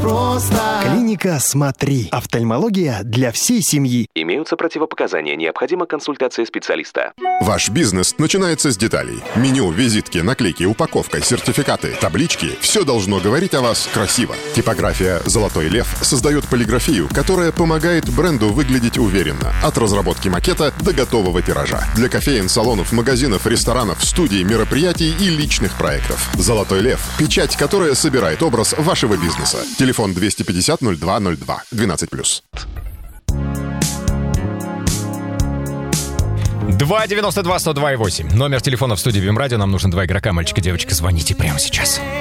Клиника «Смотри». Офтальмология для всей семьи. Имеются противопоказания. Необходима консультация специалиста. Ваш бизнес начинается с деталей. Меню, визитки, наклейки, упаковка, сертификаты, таблички – все должно говорить о вас красиво. Типография «Золотой лев» создает полиграфию, которая помогает бренду выглядеть уверенно. От разработки макета до готового тиража. Для кофеен, салонов, магазинов, ресторанов, студий, мероприятий и личных проектов. «Золотой лев» – печать, которая собирает образ вашего бизнеса. Телефон 250-02-02, 12+. 292-102-8. Номер телефона в студии БИМ-радио. Нам нужно 2 игрока, мальчик и девочка. Звоните прямо сейчас.